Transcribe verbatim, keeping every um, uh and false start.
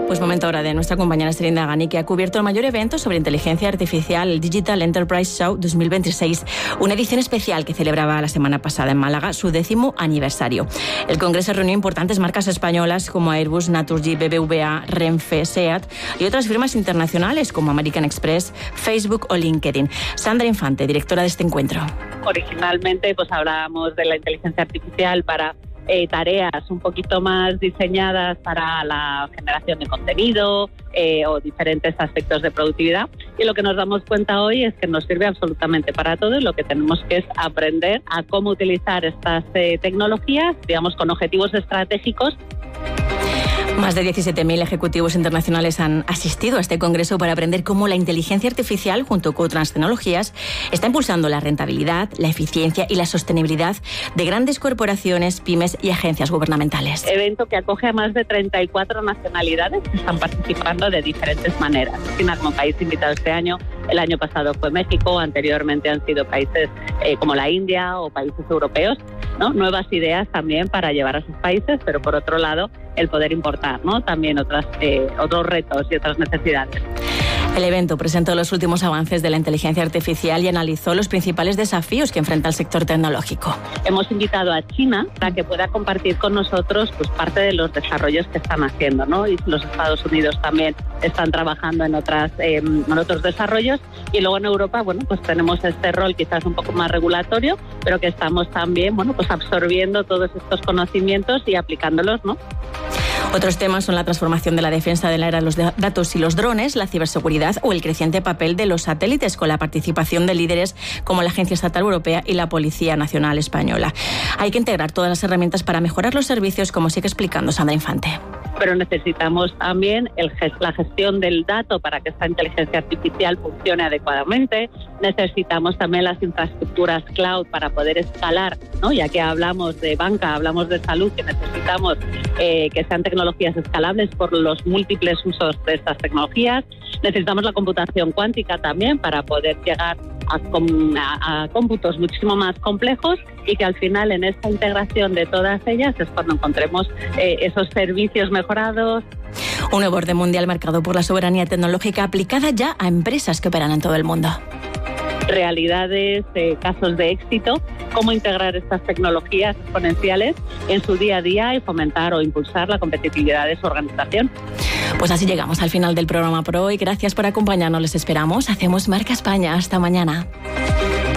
Pues momento ahora de nuestra compañera Serinda Gani, que ha cubierto el mayor evento sobre inteligencia artificial, el Digital Enterprise Show dos mil veintiséis, una edición especial que celebraba la semana pasada en Málaga su décimo aniversario. El congreso reunió importantes marcas españolas como Airbus, Naturgy, B B V A, Renfe, SEAT y otras firmas internacionales como American Express, Facebook o LinkedIn. Sandra Infante, directora de este encuentro. Originalmente pues hablábamos de la inteligencia artificial para Eh, tareas un poquito más diseñadas para la generación de contenido eh, o diferentes aspectos de productividad, y lo que nos damos cuenta hoy es que nos sirve absolutamente para todo, y lo que tenemos que es aprender a cómo utilizar estas eh, tecnologías, digamos, con objetivos estratégicos. Más de diecisiete mil ejecutivos internacionales han asistido a este congreso para aprender cómo la inteligencia artificial, junto con otras tecnologías, está impulsando la rentabilidad, la eficiencia y la sostenibilidad de grandes corporaciones, pymes y agencias gubernamentales. Evento que acoge a más de treinta y cuatro nacionalidades que están participando de diferentes maneras. China como país invitado este año, el año pasado fue México, anteriormente han sido países eh, como la India o países europeos, ¿no? Nuevas ideas también para llevar a sus países, pero por otro lado el poder importar, ¿no? También otras, eh, otros retos y otras necesidades. El evento presentó los últimos avances de la inteligencia artificial y analizó los principales desafíos que enfrenta el sector tecnológico. Hemos invitado a China para que pueda compartir con nosotros pues, parte de los desarrollos que están haciendo, ¿no? Y los Estados Unidos también están trabajando en, otras, eh, en otros desarrollos. Y luego en Europa, bueno, pues tenemos este rol quizás un poco más regulatorio, pero que estamos también, bueno, pues absorbiendo todos estos conocimientos y aplicándolos, ¿no? Otros temas son la transformación de la defensa de la era de los datos y los drones, la ciberseguridad o el creciente papel de los satélites, con la participación de líderes como la Agencia Estatal Europea y la Policía Nacional Española. Hay que integrar todas las herramientas para mejorar los servicios, como sigue explicando Sandra Infante. Pero necesitamos también el, la gestión del dato para que esta inteligencia artificial funcione adecuadamente. Necesitamos también las infraestructuras cloud para poder escalar, ¿no? Ya que hablamos de banca, hablamos de salud, que necesitamos eh, que sean tecnologías escalables por los múltiples usos de estas tecnologías. Necesitamos la computación cuántica también para poder llegar a, a, a cómputos muchísimo más complejos, y que al final en esta integración de todas ellas es cuando encontremos eh, esos servicios mejorados. Un nuevo orden mundial marcado por la soberanía tecnológica aplicada ya a empresas que operan en todo el mundo. Realidades, eh, casos de éxito, cómo integrar estas tecnologías exponenciales en su día a día y fomentar o impulsar la competitividad de su organización. Pues así llegamos al final del programa por hoy. Gracias por acompañarnos, les esperamos. Hacemos Marca España. Hasta mañana.